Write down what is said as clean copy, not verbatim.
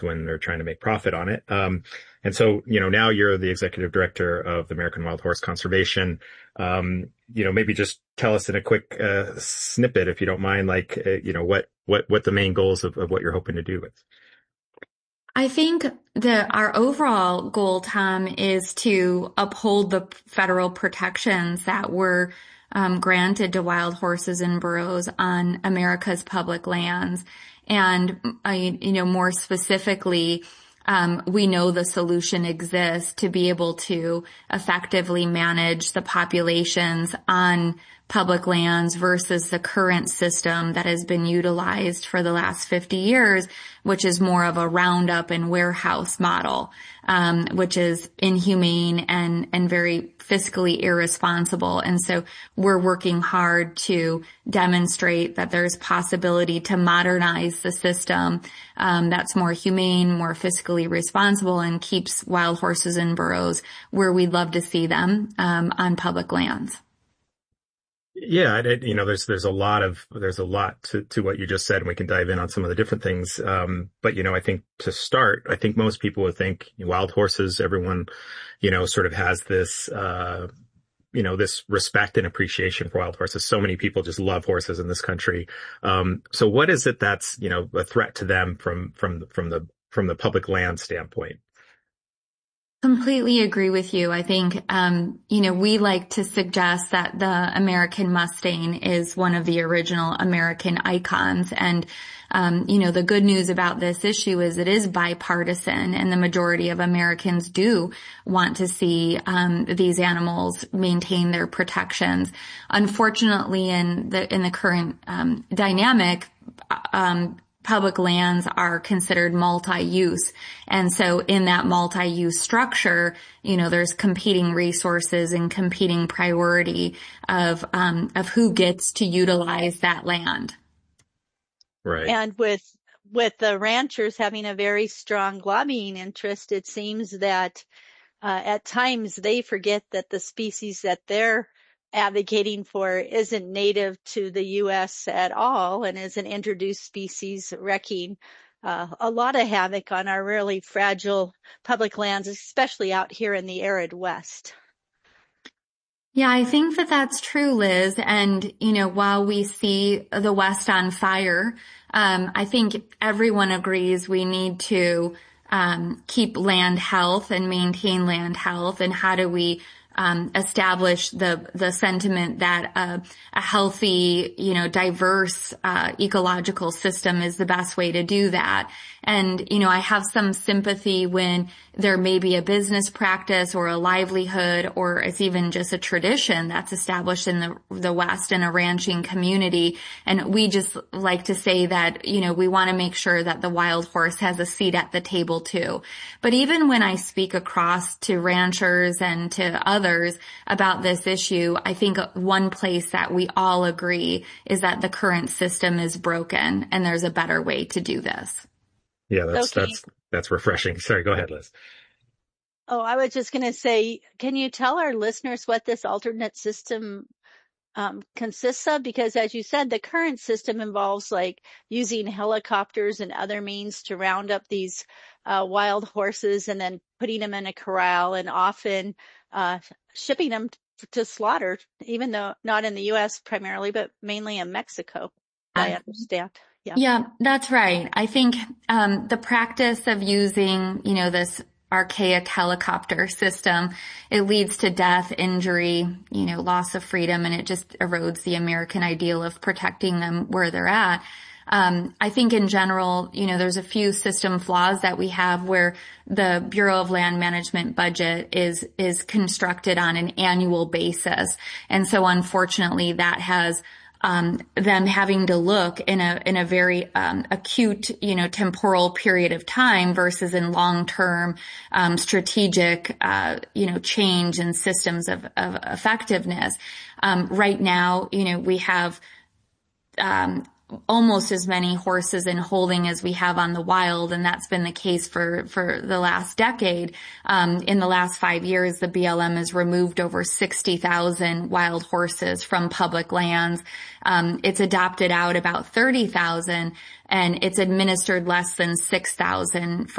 when they're trying to make profit on it. And so, now you're the executive director of the American Wild Horse Conservation. Maybe just tell us in a quick snippet, if you don't mind, what the main goals of what you're hoping to do with. I think our overall goal, Tom, is to uphold the federal protections that were granted to wild horses and burros on America's public lands. And, more specifically, we know the solution exists to be able to effectively manage the populations on public lands versus the current system that has been utilized for the last 50 years, which is more of a roundup and warehouse model, which is inhumane and very fiscally irresponsible. And so we're working hard to demonstrate that there's possibility to modernize the system that's more humane, more fiscally responsible, and keeps wild horses and burros where we'd love to see them on public lands. Yeah, there's a lot to what you just said, and we can dive in on some of the different things. But I think to start, I think most people would think wild horses, everyone, sort of has this, this respect and appreciation for wild horses. So many people just love horses in this country. So what is it that's, a threat to them from the public land standpoint? Completely agree with you. I think, we like to suggest that the American Mustang is one of the original American icons. And, the good news about this issue is it is bipartisan, and the majority of Americans do want to see these animals maintain their protections. Unfortunately, in the current dynamic, public lands are considered multi-use. And so in that multi-use structure, there's competing resources and competing priority of who gets to utilize that land. Right. And with the ranchers having a very strong lobbying interest, it seems that at times they forget that the species that they're advocating for isn't native to the U.S. at all and is an introduced species, wreaking a lot of havoc on our really fragile public lands, especially out here in the arid West. Yeah, I think that that's true, Liz. And, while we see the West on fire, I think everyone agrees we need to keep land health and maintain land health. And how do we establish the sentiment that a healthy, diverse ecological system is the best way to do that. And, I have some sympathy when there may be a business practice or a livelihood, or it's even just a tradition that's established in the West in a ranching community. And we just like to say that, we want to make sure that the wild horse has a seat at the table too. But even when I speak across to ranchers and to others about this issue, I think one place that we all agree is that the current system is broken and there's a better way to do this. Yeah, that's refreshing. Sorry, go ahead, Liz. Oh, I was just going to say, can you tell our listeners what this alternate system consists of? Because as you said, the current system involves using helicopters and other means to round up these wild horses and then putting them in a corral and often shipping them to slaughter, even though not in the U.S. primarily, but mainly in Mexico, I understand. Yeah, that's right. I think the practice of using, this archaic helicopter system, it leads to death, injury, loss of freedom, and it just erodes the American ideal of protecting them where they're at. I think in general, there's a few system flaws that we have where the Bureau of Land Management budget is constructed on an annual basis. And so unfortunately that has them having to look in a very acute, temporal period of time versus in long-term strategic, change in systems of effectiveness. Right now, we have almost as many horses in holding as we have on the wild, and that's been the case for the last decade. In the last 5 years, the BLM has removed over 60,000 wild horses from public lands. It's adopted out about 30,000, and it's administered less than 6,000